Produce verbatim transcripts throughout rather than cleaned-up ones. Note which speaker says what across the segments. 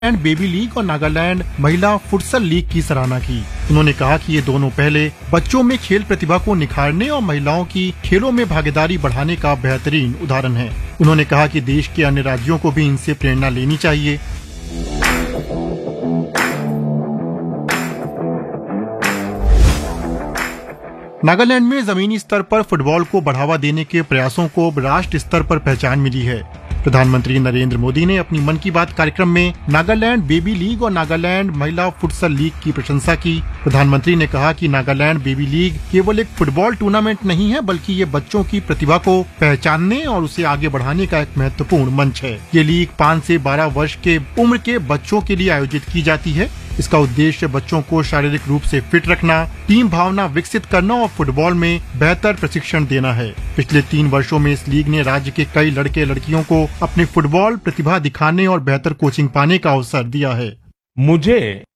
Speaker 1: And baby league और नागालैंड महिला futsal league की सराहना की। उन्होंने कहा कि ये दोनों पहले बच्चों में खेल प्रतिभा को निखारने और महिलाओं की खेलों में भागीदारी बढ़ाने का बेहतरीन उदाहरण है। उन्होंने कहा कि देश के अन्य राज्यों को भी इनसे प्रेरणा लेनी चाहिए। नागालैंड में जमीनी स्तर पर फुटबॉल को बढ़ावा देने के प्रयासों को राष्ट्र स्तर पर पहचान मिली है। प्रधानमंत्री नरेंद्र मोदी ने अपनी मन की बात कार्यक्रम में नागालैंड बेबी लीग और नागालैंड महिला फुटसल लीग की प्रशंसा की। प्रधानमंत्री ने कहा कि नागालैंड बेबी लीग केवल एक फुटबॉल टूर्नामेंट नहीं है, बल्कि ये बच्चों की प्रतिभा को पहचानने और उसे आगे बढ़ाने का एक महत्वपूर्ण मंच है। ये लीग पाँच से बारह वर्ष के उम्र के बच्चों के लिए आयोजित की जाती है। इसका उद्देश्य बच्चों को शारीरिक रूप से फिट रखना, टीम भावना विकसित करना और फुटबॉल में बेहतर प्रशिक्षण देना है। पिछले तीन वर्षों में इस लीग ने राज्य के कई लड़के लड़कियों को अपनी फुटबॉल प्रतिभा दिखाने और बेहतर कोचिंग पाने का अवसर दिया है।
Speaker 2: मुझे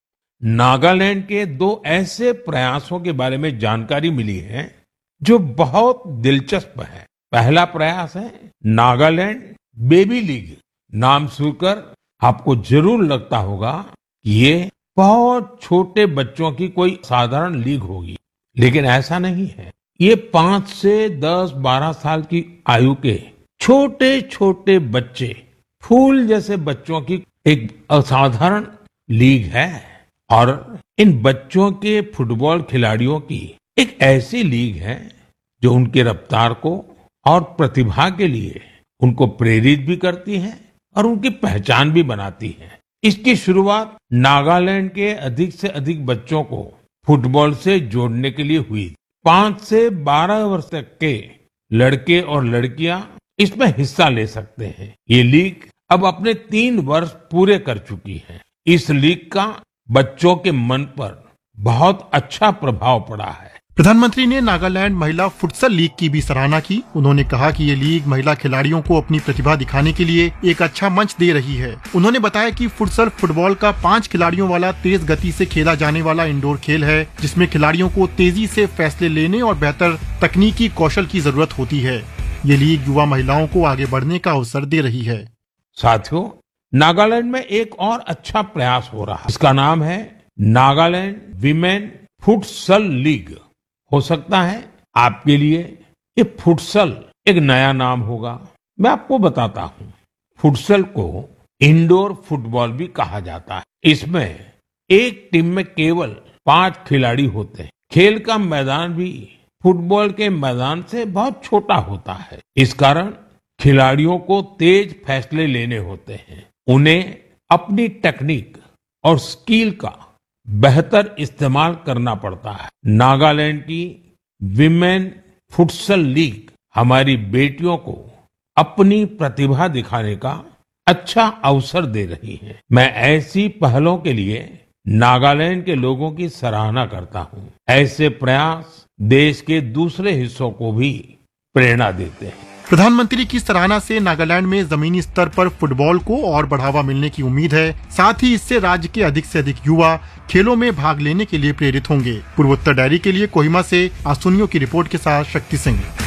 Speaker 2: नागालैंड के दो ऐसे प्रयासों के बारे में जानकारी मिली है जो बहुत दिलचस्प है। पहला प्रयास है नागालैंड बेबी लीग। नाम सुनकर आपको जरूर लगता होगा कि ये बहुत छोटे बच्चों की कोई साधारण लीग होगी, लेकिन ऐसा नहीं है। ये पाँच से दस बारह साल की आयु के छोटे छोटे बच्चे, फूल जैसे बच्चों की एक असाधारण लीग है और इन बच्चों के फुटबॉल खिलाड़ियों की एक ऐसी लीग है जो उनकी रफ्तार को और प्रतिभा के लिए उनको प्रेरित भी करती है और उनकी पहचान भी बनाती है। इसकी शुरुआत नागालैंड के अधिक से अधिक बच्चों को फुटबॉल से जोड़ने के लिए हुई। पाँच से बारह वर्ष तक के लड़के और लड़कियां इसमें हिस्सा ले सकते हैं। ये लीग अब अपने तीन वर्ष पूरे कर चुकी है। इस लीग का बच्चों के मन पर बहुत अच्छा प्रभाव पड़ा है।
Speaker 1: प्रधानमंत्री ने नागालैंड महिला फुटसल लीग की भी सराहना की। उन्होंने कहा कि ये लीग महिला खिलाड़ियों को अपनी प्रतिभा दिखाने के लिए एक अच्छा मंच दे रही है। उन्होंने बताया कि फुटसल फुटबॉल का पांच खिलाड़ियों वाला तेज गति से खेला जाने वाला इंडोर खेल है, जिसमें खिलाड़ियों को तेजी से फैसले लेने और बेहतर तकनीकी कौशल की जरूरत होती है। ये लीग युवा महिलाओं को आगे बढ़ने का अवसर दे रही है।
Speaker 2: साथियों, नागालैंड में एक और अच्छा प्रयास हो रहा है। इसका नाम है नागालैंड वीमेन फुटसल लीग। हो सकता है आपके लिए ये फुटसल एक नया नाम होगा। मैं आपको बताता हूँ, फुटसल को इंडोर फुटबॉल भी कहा जाता है। इसमें एक टीम में केवल पांच खिलाड़ी होते हैं। खेल का मैदान भी फुटबॉल के मैदान से बहुत छोटा होता है। इस कारण खिलाड़ियों को तेज फैसले लेने होते हैं। उन्हें अपनी टेक्निक और स्किल का बेहतर इस्तेमाल करना पड़ता है। नागालैंड की विमेन फुटसल लीग हमारी बेटियों को अपनी प्रतिभा दिखाने का अच्छा अवसर दे रही है। मैं ऐसी पहलों के लिए नागालैंड के लोगों की सराहना करता हूँ। ऐसे प्रयास देश के दूसरे हिस्सों को भी प्रेरणा देते हैं।
Speaker 1: प्रधानमंत्री की सराहना से नागालैंड में जमीनी स्तर पर फुटबॉल को और बढ़ावा मिलने की उम्मीद है। साथ ही इससे राज्य के अधिक से अधिक युवा खेलों में भाग लेने के लिए प्रेरित होंगे। पूर्वोत्तर डायरी के लिए कोहिमा से आसुनियों की रिपोर्ट के साथ शक्ति सिंह।